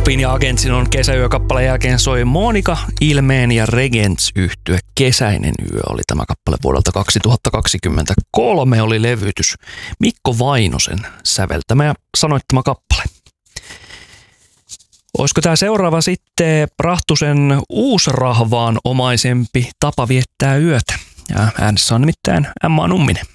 Topin ja Agentsin on kesäyökappaleen jälkeen soi Monika, Ilmeen ja Regents -yhtye Kesäinen yö oli tämä kappale vuodelta 2023, oli levytys Mikko Vainosen säveltämä ja sanoittama kappale. Olisiko tämä seuraava sitten Rahtusen uusrahvaan omaisempi tapa viettää yötä? Ja äänessä on nimittäin Emma Numminen.